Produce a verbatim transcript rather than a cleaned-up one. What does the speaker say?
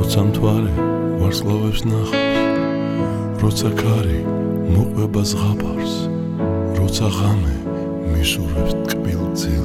როცა მთვარე ვარსკვლავებს ნახავს, როცა ქარი მოყვება ზღაპარს, როცა ღამე მისურვებს ტკბილ ძილს.